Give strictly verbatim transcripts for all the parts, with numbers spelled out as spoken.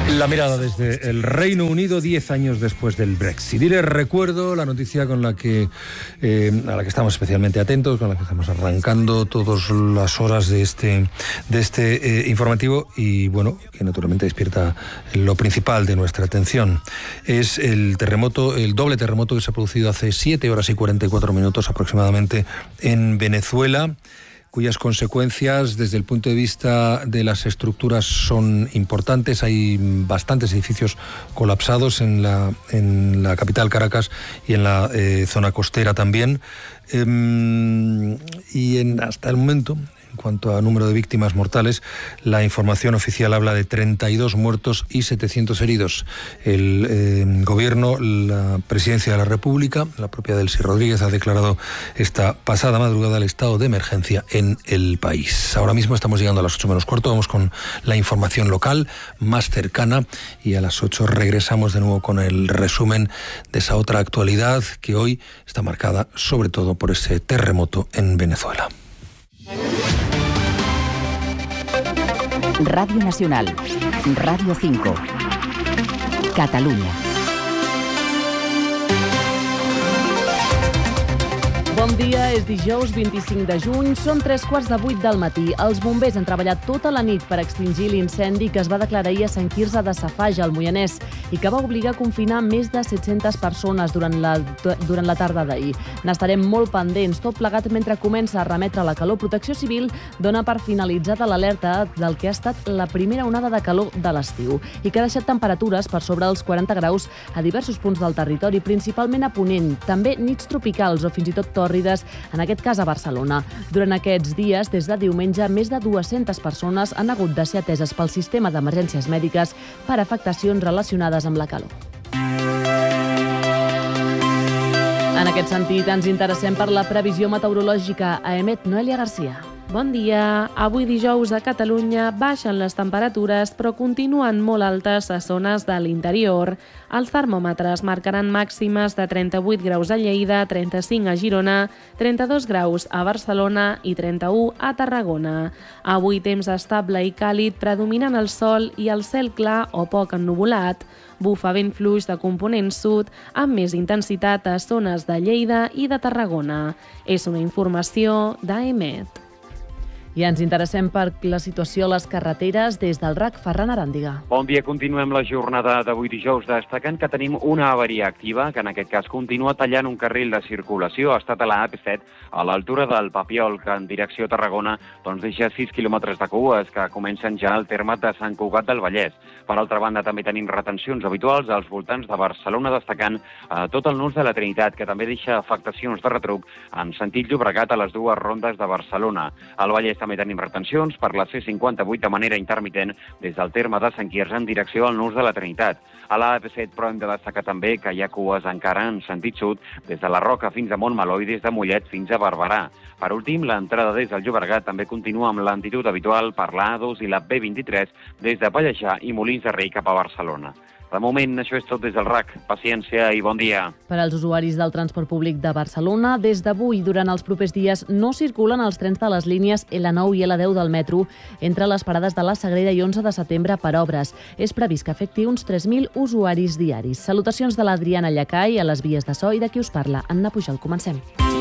La mirada desde el Reino Unido diez años después del Brexit. Y les recuerdo la noticia con la que eh, a la que estamos especialmente atentos, con la que estamos arrancando todas las horas de este de este eh, informativo y bueno, que naturalmente despierta lo principal de nuestra atención. Es el terremoto, el doble terremoto que se ha producido hace siete horas y cuarenta y cuatro minutos aproximadamente en Venezuela, cuyas consecuencias desde el punto de vista de las estructuras son importantes. Hay bastantes edificios colapsados en la, en la capital Caracas y en la eh, zona costera también. Eh, y en, hasta el momento, en cuanto a número de víctimas mortales, la información oficial habla de treinta y dos muertos y setecientos heridos. El eh, gobierno, la presidencia de la República, la propia Delcy Rodríguez, ha declarado esta pasada madrugada el estado de emergencia en el país. Ahora mismo estamos llegando a las ocho menos cuarto, vamos con la información local más cercana y a las ocho regresamos de nuevo con el resumen de esa otra actualidad que hoy está marcada sobre todo por ese terremoto en Venezuela. Radio Nacional, Radio cinco, Catalunya. Bon dia, és dijous vint-i-cinc de juny, són tres quarts de vuit del matí. Els bombers han treballat tota la nit per extingir l'incendi que es va declarar ahir a Sant Quirze de Safaja, al Moianès, i que va obligar a confinar més de set-centes persones durant la, durant la tarda d'ahir. N'estarem molt pendents, tot plegat mentre comença a remetre la calor. Protecció Civil dona per finalitzada l'alerta del que ha estat la primera onada de calor de l'estiu i que ha deixat temperatures per sobre els quaranta graus a diversos punts del territori, principalment a Ponent. També nits tropicals o fins i tot tòrrides, en aquest cas a Barcelona. Durant aquests dies, des de diumenge, més de dues-centes persones han hagut de ser ateses pel sistema d'emergències mèdiques per afectacions relacionades amb la calor. En aquest sentit, ens interessem per la previsió meteorològica. A Emet, Noelia Garcia. Bon dia. Avui dijous a Catalunya baixen les temperatures, però continuen molt altes a zones de l'interior. Els termòmetres marcaran màximes de trenta-vuit graus a Lleida, trenta-cinc a Girona, trenta-dos graus a Barcelona i trenta-u a Tarragona. Avui temps estable i càlid, predominant el sol i el cel clar o poc ennuvolat. Bufa vent fluix de component sud, amb més intensitat a zones de Lleida i de Tarragona. És una informació d'Emet. I ens interessem per la situació a les carreteres des del R A C. Ferran Aràndiga. Bon dia, continuem la jornada d'avui dijous destacant que tenim una avaria activa, que en aquest cas continua tallant un carril de circulació. Ha estat a la A P set, a l'altura del Papiol, que en direcció a Tarragona doncs deixa sis quilòmetres de cues que comencen ja al terme de Sant Cugat del Vallès. Per altra banda, també tenim retencions habituals als voltants de Barcelona, destacant eh, tot el nus de la Trinitat, que també deixa afectacions de retruc en sentit Llobregat a les dues rondes de Barcelona. Al Vallès també tenim retencions per la C cinquanta-vuit de manera intermitent des del terme de Sant Quirze en direcció al nus de la Trinitat. A la A P set, però, hem de destacar també que hi ha cues encara en sentit sud des de la Roca fins a Montmeló i des de Mollet fins a Barberà. Per últim, l'entrada des del Llobregat també continua amb lentitud habitual per l'A dos i la B vint-i-tres des de Pallejà i Molins de Rei cap a Barcelona. De moment, això és tot des del R A C. Paciència i bon dia. Per als usuaris del transport públic de Barcelona, des d'avui durant els propers dies no circulen els trens de les línies L nou i L deu del metro entre les parades de la Sagrera i onze de setembre per obres. És previst que afecti uns tres mil usuaris diaris. Salutacions de l'Adriana Llacai a les vies de so i de qui us parla, Anna Pujol. Comencem.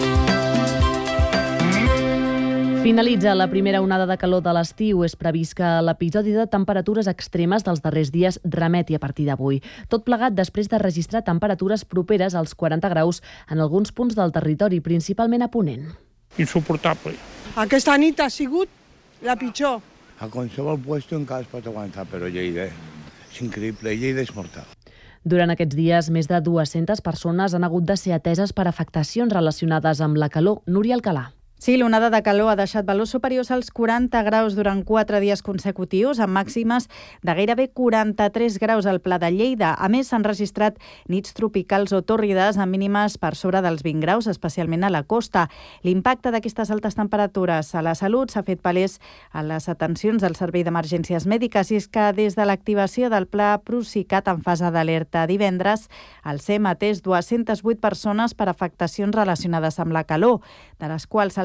Finalitza la primera onada de calor de l'estiu. És previst que l'episodi de temperatures extremes dels darrers dies remeti a partir d'avui. Tot plegat després de registrar temperatures properes als quaranta graus en alguns punts del territori, principalment a Ponent. Insuportable. Aquesta nit ha sigut la pitjor. A qualsevol puesto encara es pot aguantar, però Lleida és increïble, Lleida és mortal. Durant aquests dies, més de dues-centes persones han hagut de ser ateses per afectacions relacionades amb la calor. Núria Alcalà. Sí, l'onada de calor ha deixat valors superiors als quaranta graus durant quatre dies consecutius, amb màximes de gairebé quaranta-tres graus al Pla de Lleida. A més, s'han registrat nits tropicals o tòrrides amb mínimes per sobre dels vint graus, especialment a la costa. L'impacte d'aquestes altes temperatures a la salut s'ha fet palès a les atencions del Servei d'Emergències Mèdiques, i és que des de l'activació del Pla Procicat en fase d'alerta divendres, el S E M ha atès dues-centes vuit persones per afectacions relacionades amb la calor, de les quals el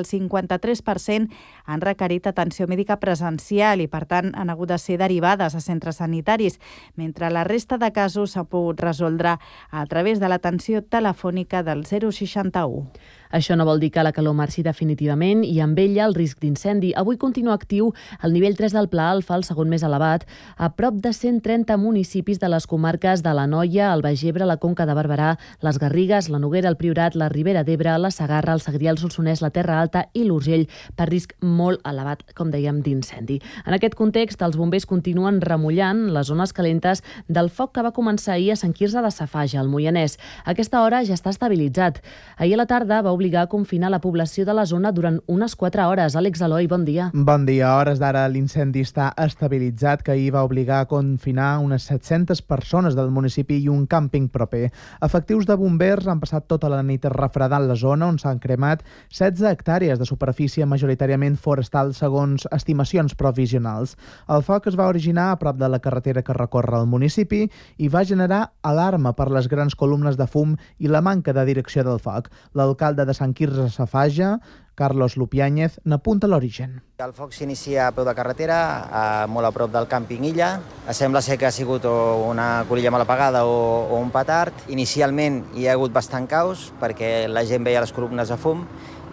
el cinquanta-tres per cent han requerit atenció mèdica presencial i, per tant, han hagut de ser derivades a centres sanitaris, mentre la resta de casos s'ha pogut resoldre a través de l'atenció telefònica del zero seixanta u. Això no vol dir que la calor marxi definitivament i amb ella el risc d'incendi. Avui continua actiu el nivell tres del Pla Alfa, el segon més elevat, a prop de cent trenta municipis de les comarques de l'Anoia, el Baix Ebre, la Conca de Barberà, les Garrigues, la Noguera, el Priorat, la Ribera d'Ebre, la Segarra, el Segrià, el Solsonès, la Terra Alta i l'Urgell, per risc molt elevat, com dèiem, d'incendi. En aquest context, els bombers continuen remullant les zones calentes del foc que va començar ahir a Sant Quirze de Safaja, al Moianès. A aquesta hora ja està estabilitzat. Ahir a la tarda va obligar a confinar la població de la zona durant unes quatre hores. Àlex Eloi, bon dia. Bon dia. A hores d'ara l'incendi està estabilitzat, que ahir va obligar a confinar unes set-centes persones del municipi i un càmping proper. Efectius de bombers han passat tota la nit refredant la zona, on s'han cremat setze hectàrees de superfície majoritàriament forestal, segons estimacions provisionals. El foc es va originar a prop de la carretera que recorre el municipi i va generar alarma per les grans columnes de fum i la manca de direcció del foc. L'alcalde de Sant Quirze Safaja, Carlos Lupiáñez, n'apunta l'origen. El foc s'inicia a peu de carretera, a, molt a prop del càmping Illa. Sembla ser que ha sigut o una colilla mal apagada o, o un petard. Inicialment hi ha hagut bastant caos perquè la gent veia les columnes de fum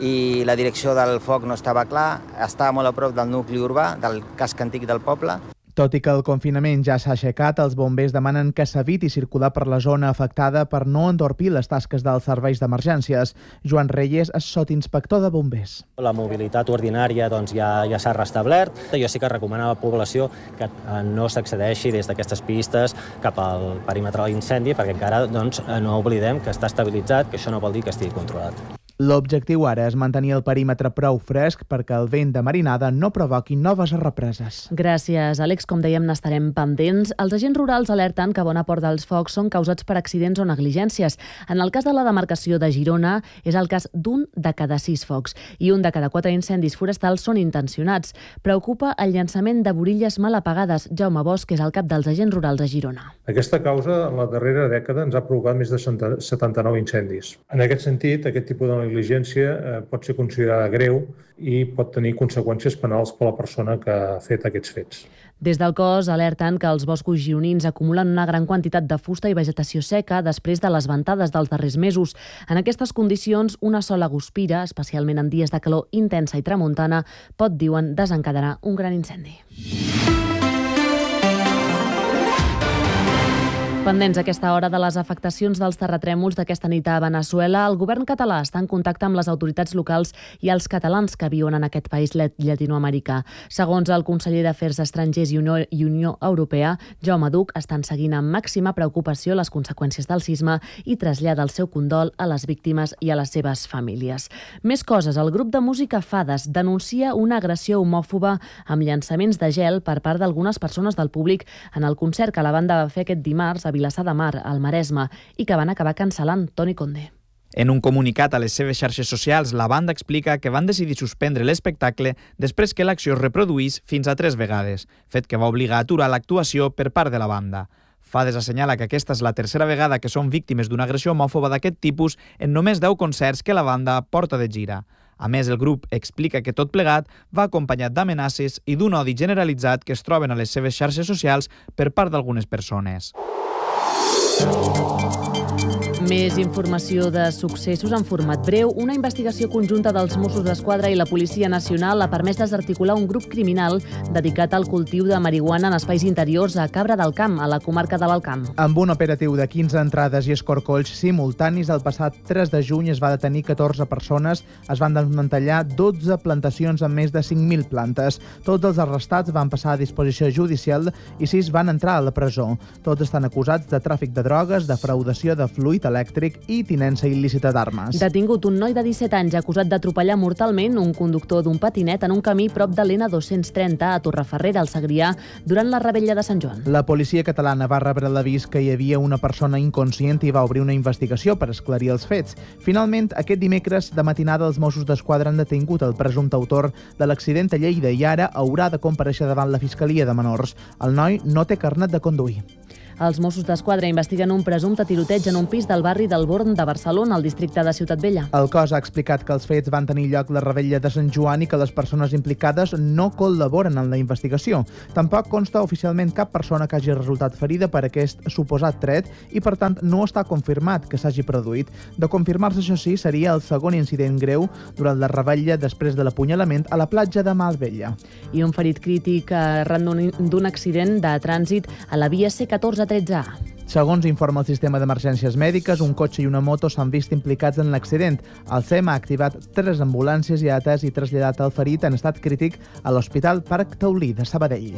i la direcció del foc no estava clar. Estava molt a prop del nucli urbà, del casc antic del poble. Tot i que el confinament ja s'ha aixecat, els bombers demanen que s'eviti circular per la zona afectada per no entorpir les tasques dels serveis d'emergències. Joan Reyes és sotinspector de bombers. La mobilitat ordinària doncs, ja, ja s'ha restablert. Jo sí que recomano a la població que no s'accedeixi des d'aquestes pistes cap al perímetre de l'incendi, perquè encara doncs, no oblidem que està estabilitzat, que això no vol dir que estigui controlat. L'objectiu ara és mantenir el perímetre prou fresc perquè el vent de marinada no provoqui noves represes. Gràcies, Àlex. Com dèiem, n'estarem pendents. Els agents rurals alerten que bona part dels focs són causats per accidents o negligències. En el cas de la demarcació de Girona, és el cas d'un de cada sis focs i un de cada quatre incendis forestals són intencionats. Preocupa el llançament de borilles mal apagades. Jaume Bosch és el cap dels agents rurals a Girona. Aquesta causa, en la darrera dècada, ens ha provocat més de setanta-nou incendis. En aquest sentit, aquest tipus de negligència eh, pot ser considerada greu i pot tenir conseqüències penals per a la persona que ha fet aquests fets. Des del cos alerten que els boscos gironins acumulen una gran quantitat de fusta i vegetació seca després de les ventades dels darrers mesos. En aquestes condicions, una sola guspira, especialment en dies de calor intensa i tramuntana, pot, diuen, desencadenar un gran incendi. Pendents a aquesta hora de les afectacions dels terratrèmols d'aquesta nit a Veneçuela, el govern català està en contacte amb les autoritats locals i els catalans que viuen en aquest país llatinoamericà. Segons el conseller d'Afers Estrangers i Unió, i Unió Europea, Jaume Duch, estan seguint amb màxima preocupació les conseqüències del sisme i trasllada el seu condol a les víctimes i a les seves famílies. Més coses, el grup de música Fades denuncia una agressió homòfoba amb llançaments de gel per part d'algunes persones del públic en el concert que la banda va fer aquest dimarts a Vilassar de Mar, al Maresme, i que van acabar cancel·lant. Toni Condé. En un comunicat a les seves xarxes socials, la banda explica que van decidir suspendre l'espectacle després que l'acció es reproduís fins a tres vegades, fet que va obligar a aturar l'actuació per part de la banda. Fades assenyala que aquesta és la tercera vegada que són víctimes d'una agressió homòfoba d'aquest tipus en només deu concerts que la banda porta de gira. A més, el grup explica que tot plegat va acompanyat d'amenaces i d'un odi generalitzat que es troben a les seves xarxes socials per part d'algunes persones. Més informació de successos en format breu. Una investigació conjunta dels Mossos d'Esquadra i la Policia Nacional ha permès desarticular un grup criminal dedicat al cultiu de marihuana en espais interiors a Cabra del Camp, a la comarca de l'Alt Camp. Amb un operatiu de quinze entrades i escorcolls simultanis, el passat tres de juny es va detenir catorze persones, es van desmantellar dotze plantacions amb més de cinc mil plantes. Tots els arrestats van passar a disposició judicial i sis van entrar a la presó. Tots estan acusats de tràfic de drogues, defraudació de fluid elèctric i tinença il·lícita d'armes. Detingut un noi de disset anys acusat d'atropellar mortalment un conductor d'un patinet en un camí prop de l'N dos-cents trenta a Torreferrera, al Segrià, durant la Revetlla de Sant Joan. La policia catalana va rebre l'avís que hi havia una persona inconscient i va obrir una investigació per esclarir els fets. Finalment, aquest dimecres de matinada els Mossos d'Esquadra han detingut el presumpte autor de l'accident a Lleida i ara haurà de comparèixer davant la Fiscalia de Menors. El noi no té carnet de conduir. Els Mossos d'Esquadra investiguen un presumpte tiroteig en un pis del barri del Born de Barcelona, al districte de Ciutat Vella. El cos ha explicat que els fets van tenir lloc la revetlla de Sant Joan i que les persones implicades no col·laboren en la investigació. Tampoc consta oficialment cap persona que hagi resultat ferida per aquest suposat tret i, per tant, no està confirmat que s'hagi produït. De confirmar-se, això sí, seria el segon incident greu durant la revetlla després de l'apunyalament a la platja de Malvella. I un ferit crític arran d'un accident de trànsit a la via C catorze tretze A. Segons informa el sistema d'emergències mèdiques, un cotxe i una moto s'han vist implicats en l'accident. El S E M ha activat tres ambulàncies i ha atès i traslladat el ferit en estat crític a l'Hospital Parc Taulí de Sabadell.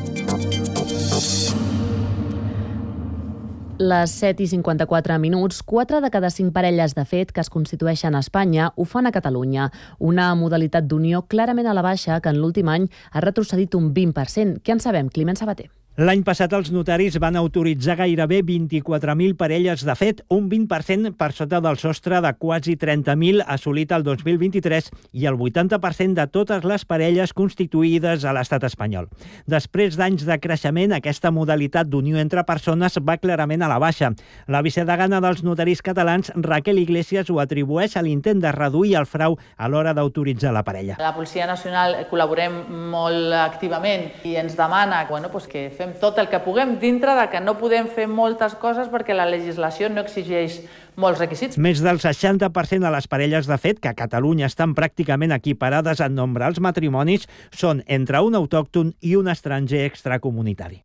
Les set i cinquanta-quatre minuts, quatre de cada cinc parelles de fet que es constitueixen a Espanya ho fan a Catalunya. Una modalitat d'unió clarament a la baixa que en l'últim any ha retrocedit un vint per cent. Què en sabem? Climent Sabater. L'any passat els notaris van autoritzar gairebé vint-i-quatre mil parelles de fet, un vint per cent per sota del sostre de quasi trenta mil assolit el dos mil vint-i-tres i el vuitanta per cent de totes les parelles constituïdes a l'estat espanyol. Després d'anys de creixement, aquesta modalitat d'unió entre persones va clarament a la baixa. La vicedegana dels notaris catalans, Raquel Iglesias, ho atribueix a l'intent de reduir el frau a l'hora d'autoritzar la parella. La Policia Nacional col·laborem molt activament i ens demana bueno, pues que fem tot el que puguem dintre de que no podem fer moltes coses perquè la legislació no exigeix molts requisits. Més del seixanta per cent de les parelles de fet que a Catalunya estan pràcticament equiparades en nombre als matrimonis són entre un autòcton i un estranger extracomunitari.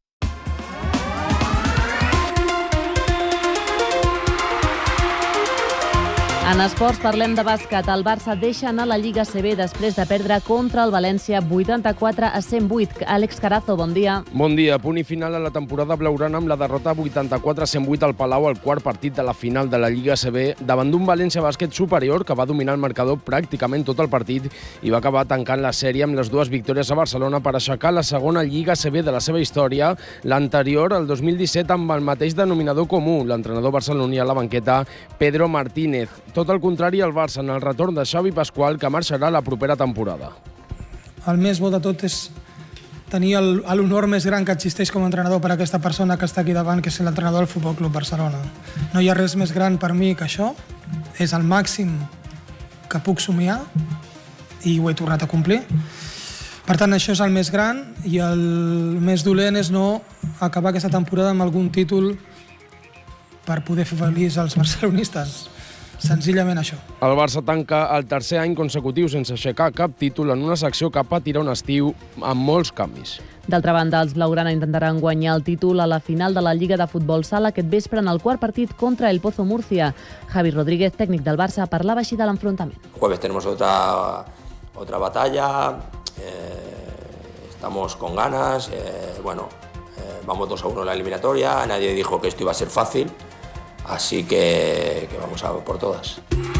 En esports parlem de bàsquet. El Barça deixa anar la Lliga A C B després de perdre contra el València vuitanta-quatre a cent vuit. Àlex Carazo, bon dia. Bon dia. Punt i final a la temporada blaugrana amb la derrota vuitanta-quatre a cent vuit al Palau al quart partit de la final de la Lliga A C B davant d'un València Bàsquet superior que va dominar el marcador pràcticament tot el partit i va acabar tancant la sèrie amb les dues victòries a Barcelona per aixecar la segona Lliga A C B de la seva història, l'anterior, el dos mil disset, amb el mateix denominador comú, l'entrenador barceloní a la banqueta, Pedro Martínez. Tot el contrari al Barça en el retorn de Xavi Pasqual, que marxarà la propera temporada. El més bo de tot és tenir l'honor més gran que existeix com a entrenador per a aquesta persona que està aquí davant, que és l'entrenador del Futbol Club Barcelona. No hi ha res més gran per mi que això. És el màxim que puc somiar i ho he tornat a complir. Per tant, això és el més gran i el més dolent és no acabar aquesta temporada amb algun títol per poder fer feliç als barcelonistes. Senzillament això. El Barça tanca el tercer any consecutiu sense aixecar cap títol en una secció que patirà un estiu amb molts canvis. D'altra banda, els blaugrana intentaran guanyar el títol a la final de la Lliga de Futbol Sala aquest vespre en el quart partit contra el Pozo Murcia. Javi Rodríguez, tècnic del Barça, parlava així de l'enfrontament. Jueves tenemos otra, otra batalla, eh, estamos con ganas, eh, bueno, eh, vamos dos a uno en la eliminatoria, nadie dijo que esto iba a ser fácil. Así que, que vamos a por todas.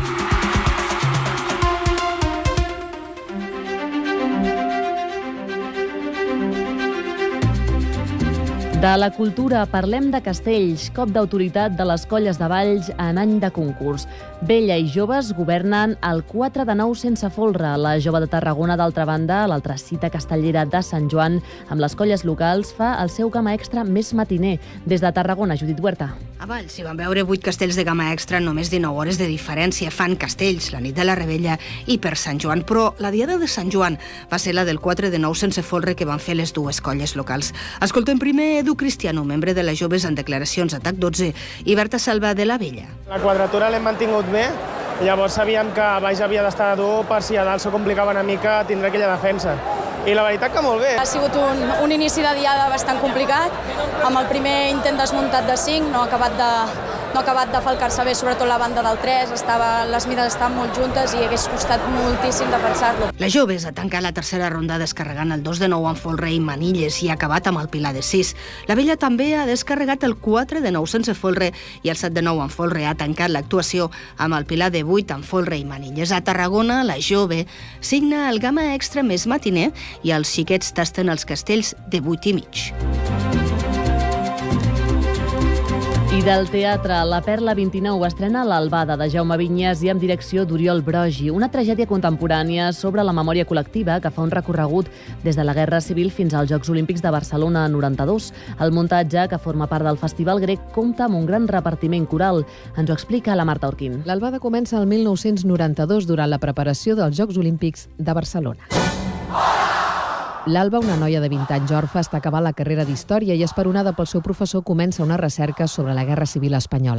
De la cultura parlem de castells, cop d'autoritat de les colles de Valls en any de concurs. Vella i joves governen el quatre de nou sense folre. La Jove de Tarragona, d'altra banda, l'altra cita castellera de Sant Joan, amb les colles locals, fa el seu gama extra més matiner. Des de Tarragona, Judit Huerta. A Valls s'hi van veure vuit castells de gama extra en només dinou hores de diferència. Fan castells la nit de la Rebella i per Sant Joan, però la diada de Sant Joan va ser la del quatre de nou sense folre que van fer les dues colles locals. Escoltem primer Edu Cristiano, membre de les joves en declaracions a TAC dotze, i Berta Salva de la Vella. La quadratura l'hem mantingut bé, llavors sabíem que a baix havia d'estar dur per si a dalt s'ho complicava una mica tindre aquella defensa. I la veritat que molt bé. Ha sigut un, un inici de diada bastant complicat, amb el primer intent desmuntat de cinc, no ha acabat de, no ha acabat de falcar-se bé, sobretot la banda del tres, estava, les mides estaven molt juntes i hagués costat moltíssim defensar-lo. Les joves ha tancat la tercera ronda descarregant el dos de nou amb folre i manilles i ha acabat amb el pilar de sis. La Vella també ha descarregat el quatre de nou sense folre i el set de nou amb folre ha tancat l'actuació amb el pilar de vuit amb folre i manilles. A Tarragona, la jove signa el gama extra més matiner i els xiquets tasten els castells de vuit i mig. I del teatre, La Perla vint-i-nou estrena l'Albada de Jaume Vinyes i amb direcció d'Oriol Brogi, una tragèdia contemporània sobre la memòria col·lectiva que fa un recorregut des de la Guerra Civil fins als Jocs Olímpics de Barcelona noranta-dos. El muntatge, que forma part del Festival Grec, compta amb un gran repartiment coral. Ens ho explica la Marta Orquín. L'Albada comença el mil nou-cents noranta-dos durant la preparació dels Jocs Olímpics de Barcelona. L'Alba, una noia de vint anys orfa, està acabant la carrera d'Història i, esperonada pel seu professor, comença una recerca sobre la Guerra Civil espanyola.